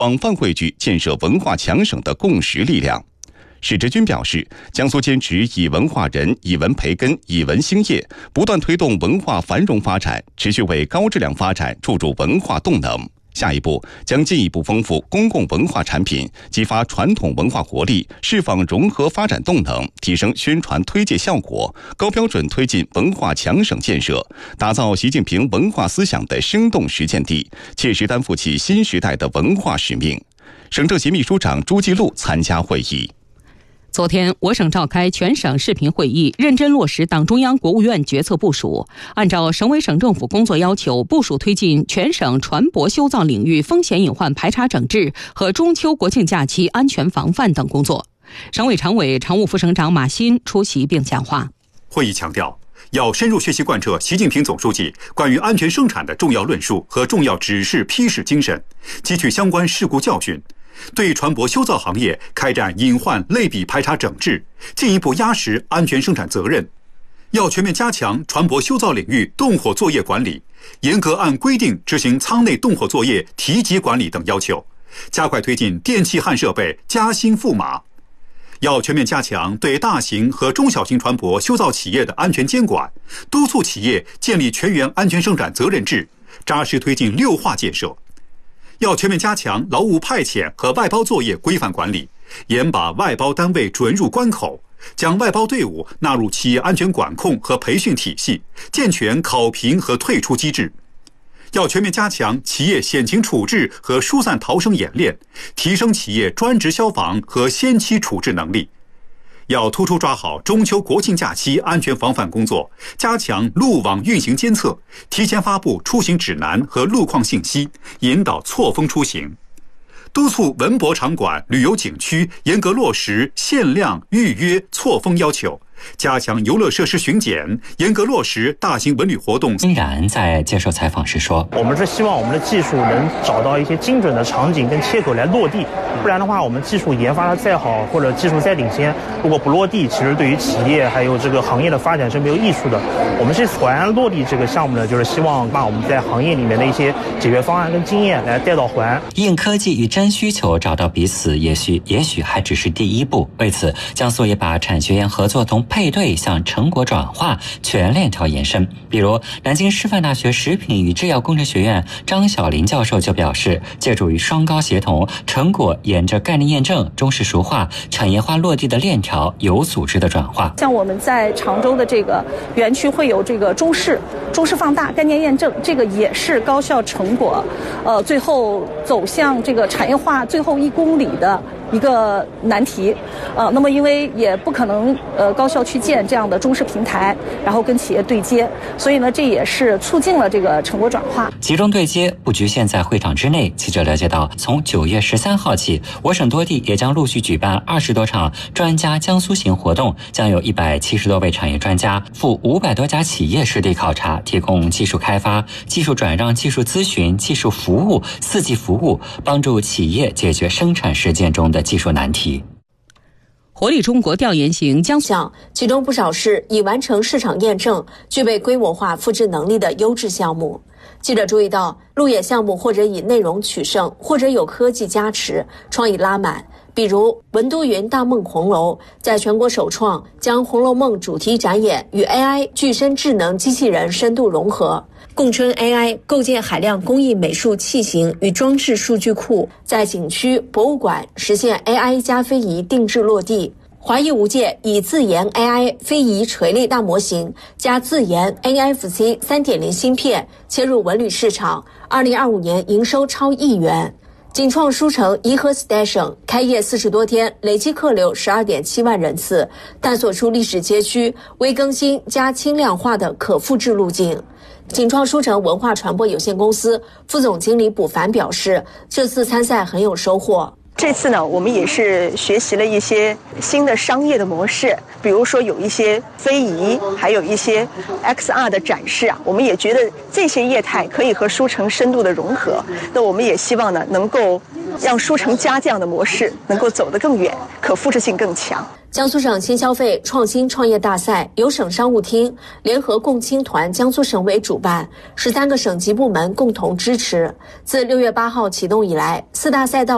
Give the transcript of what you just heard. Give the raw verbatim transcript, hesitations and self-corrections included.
广泛汇聚建设文化强省的共识力量。史志军表示，江苏坚持以文化人、以文培根、以文兴业，不断推动文化繁荣发展，持续为高质量发展注入文化动能。下一步将进一步丰富公共文化产品，激发传统文化活力，释放融合发展动能，提升宣传推介效果，高标准推进文化强省建设，打造习近平文化思想的生动实践地，切实担负起新时代的文化使命。省政协秘书长朱继禄参加会议。 昨天，我省召开全省视频会议，认真落实党中央、国务院决策部署，按照省委省政府工作要求，部署推进全省船舶修造领域风险隐患排查整治和中秋国庆假期安全防范等工作。省委常委、常务副省长马新出席并讲话。 会议强调，要深入学习贯彻习近平总书记关于安全生产的重要论述和重要指示批示精神，汲取相关事故教训，对船舶修造行业开展隐患类比排查整治，进一步压实安全生产责任。要全面加强船舶修造领域动火作业管理，严格按规定执行舱内动火作业提级管理等要求，加快推进电气焊设备加薪赋码。要全面加强对大型和中小型船舶修造企业的安全监管，督促企业建立全员安全生产责任制，扎实推进六化建设。要全面加强劳务派遣和外包作业规范管理，严把外包单位准入关口，将外包队伍纳入企业安全管控和培训体系，健全考评和退出机制。要全面加强企业险情处置和疏散逃生演练，提升企业专职消防和先期处置能力。要突出抓好中秋国庆假期安全防范工作，加强路网运行监测，提前发布出行指南和路况信息，引导错峰出行。督促文博场馆、旅游景区严格落实限量、预约、错峰要求，加强游乐设施巡检，严格落实大型文旅活动。 欣然在接受采访时说， 我们是希望我们的技术能找到一些精准的场景跟切口来落地，不然的话我们技术研发的再好或者技术再领先，如果不落地，其实对于企业还有这个行业的发展是没有益处的。我们是环落地这个项目呢，就是希望把我们在行业里面的一些解决方案跟经验来带到环。 硬科技与真需求找到彼此，也许也许还只是第一步。为此，江苏也把产学研合作同配对向成果转化全链条延伸。比如，南京师范大学食品与制药工程学院张晓林教授就表示，借助于双高协同，成果沿着概念验证、中式熟化、产业化落地的链条有组织的转化。 像我们在常州的这个园区会有这个中式中式放大概念验证，这个也是高校成果呃最后走向这个产业化最后一公里的一个难题。呃那么因为也不可能呃高校去建这样的中式平台，然后跟企业对接，所以呢这也是促进了这个成果转化。 集中对接不局限在会场之内。记者了解到，从九月十三号起，我省多地也将陆续举办二十多场专家江苏行活动，将有一百七十多位产业专家赴五百多家企业实地考察，提供技术开发、技术转让、技术咨询、技术服务四季服务，帮助企业解决生产实践中的技术难题。 活力中国调研型江苏， 其中不少是已完成市场验证、具备规模化复制能力的优质项目。记者注意到，路演项目或者以内容取胜，或者有科技加持，创意拉满。比如文都云大梦红楼在全国首创将《红楼梦》主题展演与 A I 具身智能机器人深度融合，共春 A I 构建海量工艺美术器型与装置数据库，在景区、博物馆实现 A I 加非遗定制落地。华谊无界以自研 A I 非遗垂类大模型加自研 N F C 三点零 芯片切入文旅市场，二零二五年营收超亿元。锦创书城颐和 Station 开业四十多天，累计客流十二点七万人次，探索出历史街区微更新加轻量化的可复制路径。锦创书城文化传播有限公司副总经理卜凡表示，这次参赛很有收获。 这次呢，我们也是学习了一些新的商业的模式，比如说有一些非遗，还有一些 X R 的展示啊，我们也觉得这些业态可以和书城深度的融合。那我们也希望呢，能够让书城家这样的模式能够走得更远，可复制性更强。 江苏省新消费创新创业大赛由省商务厅联合共青团江苏省委主办，十三个省级部门共同支持。自六月八号启动以来，四大赛道